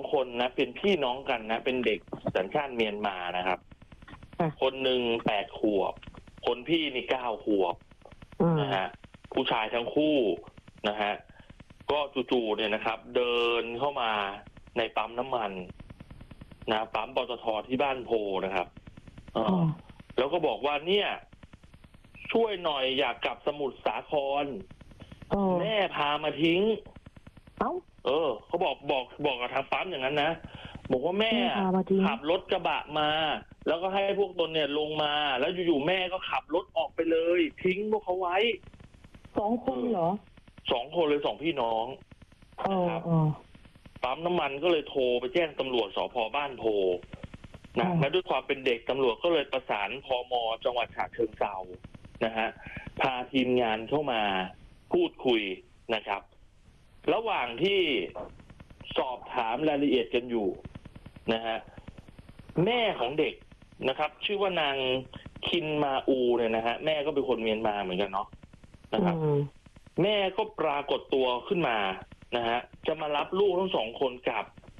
คนนะเป็นพี่น้องกันนะเป็นเด็กสัญชาติเมียนมานะครับคนหนึ่ง8 ขวบคนพี่นี่9 ขวบนะฮะผู้ชายทั้งคู่นะฮะก็จู่ๆเนี่ยนะครับ เดินเข้ามาในปั๊มน้ำมันนะปั๊มปตท.ที่บ้านโพนะครับแล้วก็บอกว่าเนี่ยช่วยหน่อยอยากกลับสมุทรสาครแม่พามาทิ้งเขาบอกกับทางปั๊มอย่างนั้นนะบอกว่าแม่ขับรถกระบะมาแล้วก็ให้พวกตนเนี่ยลงมาแล้วอยู่ๆแม่ก็ขับรถออกไปเลยทิ้งพวกเขาไว้ 2 คนเหรอ 2 คนเลย2 พี่น้องครับปั๊มน้ำมันก็เลยโทรไปแจ้งตำรวจสภ.บ้านโพนะและด้วยความเป็นเด็กตำรวจก็เลยประสานพม.จังหวัดฉะเชิงเทรานะฮะพาทีมงานเข้ามาพูดคุยนะครับระหว่างที่สอบถามรายละเอียดกันอยู่นะฮะแม่ของเด็กนะครับชื่อว่านางคินมาอูเนี่ยนะฮะแม่ก็เป็นคนเมียนมาเหมือนกันเนาะนะครับแม่ก็ปรากฏตัวขึ้นมานะฮะจะมารับลูกทั้ง2 คนกลับ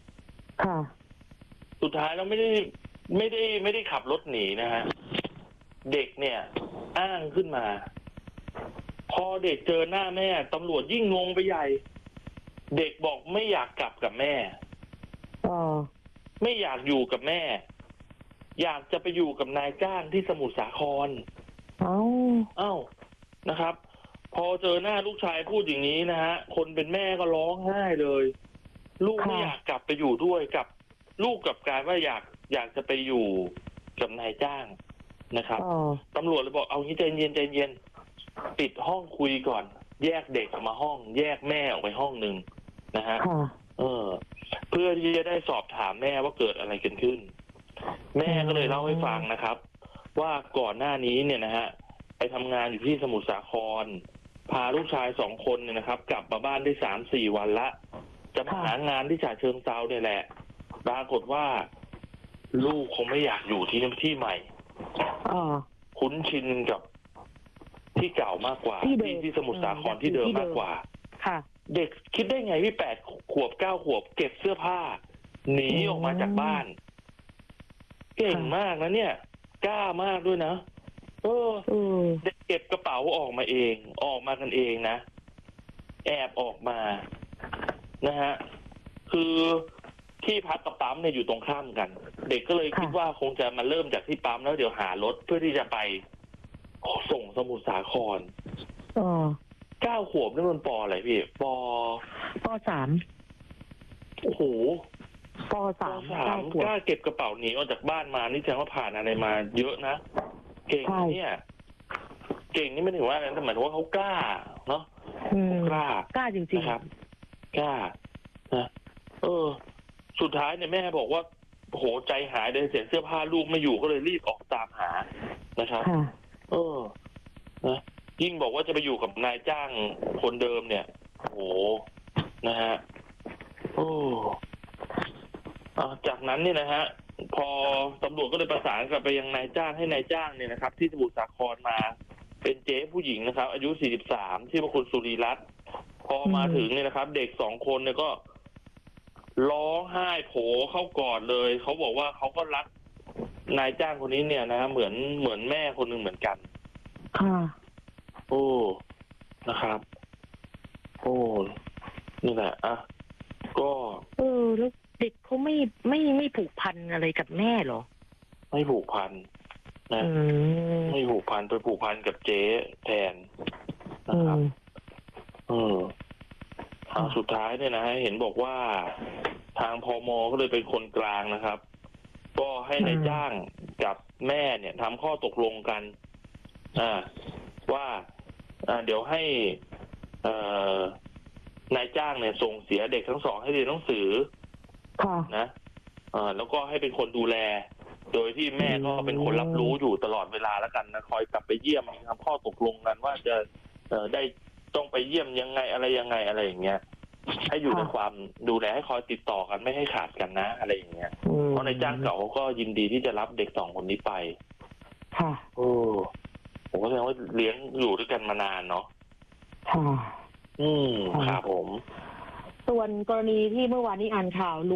สุดท้ายแล้วไม่ได้ขับรถหนีนะฮะเด็กเนี่ยอ้างขึ้นมาพอเด็กเจอหน้าแม่ตำรวจยิ่งงงไปใหญ่เด็กบอกไม่อยากกลับกับแม่ไม่อยากอยู่กับแม่อยากจะไปอยู่กับนายจ้างที่สมุทรสาครนะครับพอเจอหน้าลูกชายพูดอย่างนี้นะฮะคนเป็นแม่ก็ร้องไห้เลยลูกไม่อยากกลับไปอยู่ด้วยกับลูกกับการว่าอยากจะไปอยู่กับนายจ้างนะครับตำรวจเลยบอกเอางี้ใจเย็นปิดห้องคุยก่อนแยกเด็กออกมาห้องแยกแม่ออกไปห้องนึงนะฮะเพื่อที่จะได้สอบถามแม่ว่าเกิดอะไรกันขึ้นแม่ก็เลยเล่าให้ฟังนะครับว่าก่อนหน้านี้เนี่ยนะฮะไปทำงานอยู่ที่สมุทรสาครพาลูกชาย2 คนเนี่ยนะครับกลับมาบ้านได้3-4 วันละจะมาหางานที่ฉะเชิงเทราเนี่ยแหละปรากฏว่าลูกคงไม่อยากอยู่ที่ใหม่คุ้นชินกับที่เก่ามากกว่าที่สมุทรสาครที่เดิมมากกว่าเด็กคิดได้ไงพี่8 ขวบ 9 ขวบเก็บเสื้อผ้าหนีออกมาจากบ้านเก่งมากนะเนี่ยกล้ามากด้วยนะเด็กเก็บกระเป๋าออกมาเองออกมากันเองนะแอบออกมานะฮะคือที่พักกับปั๊มเนี่ยอยู่ตรงข้ามกันเด็กก็เลยคิดว่าคงจะมาเริ่มจากที่ปั๊มแล้วเดี๋ยวหารถเพื่อที่จะไปส่งสมุทรสาคร9 ขวบนี่มันป.อะไรพี่ป.3 โอ้โหป.3 กล้าเก็บกระเป๋าหนีออกจากบ้านมานี่แสดงว่าผ่านอะไรมาเยอะนะเก่งเนี่ยเก่งนี่ไม่ถึงว่าอะไรแต่หมายถึงว่าเขากล้าเนาะกล้าจริงๆครับกล้านะสุดท้ายเนี่ยแม่บอกว่าโหใจหายเลยเสียเสื้อผ้าลูกไม่อยู่ก็เลยรีบออกตามหานะครับนะยิ่งบอกว่าจะไปอยู่กับนายจ้างคนเดิมเนี่ยโหนะฮะจากนั้นเนี่ยนะฮะพอตำรวจก็เลยประสานกลับไปยังนายจ้างให้นายจ้างเนี่ยนะครับที่สมุทรสาครมาเป็นเจ๊ผู้หญิงนะครับอายุ43ชื่อว่าคุณสุรีรัตน์พอมาถึงเนี่ยนะครับเด็ก2 คนเนี่ยก็ร้องไห้โผเข้ากอดเลยเขาบอกว่าเขาก็รักนายจ้างคนนี้เนี่ยนะฮะเหมือนแม่คนหนึ่งเหมือนกันนะครับนี่แหละก็แล้วเด็กเขาไม่ผูกพันอะไรกับแม่หรอไม่ผูกพันนะไม่ผูกพันไปผูกพันกับเจ๊แทนนะครับสุดท้ายเนี่ยนะเห็นบอกว่าทางพม.ก็เลยเป็นคนกลางนะครับก็ให้นายจ้างกับแม่เนี่ยทำข้อตกลงกันว่าเดี๋ยวให้นายจ้างเนี่ยส่งเสียเด็กทั้ง2ให้เรียนหนังสือนะแล้วก็ให้เป็นคนดูแลโดยที่แม่ก็เป็นคนรับรู้อยู่ตลอดเวลาแล้วกันนะคอยกลับไปเยี่ยมทำข้อตกลงกันว่าจะได้ต้องไปเยี่ยมยังไงอะไรอย่างเงี้ยให้อยู่ในความดูแลให้คอยติดต่อกันไม่ให้ขาดกันนะอะไรอย่างเงี้ยเพราะนายจ้างเก่าเขาก็ยินดีที่จะรับเด็ก2 คนนี้ไปผมก็แสดงว่าเลี้ยงอยู่ด้วยกันมานานเนาะครับผมส่วนกรณีที่เมื่อวานนี้อ่านข่าว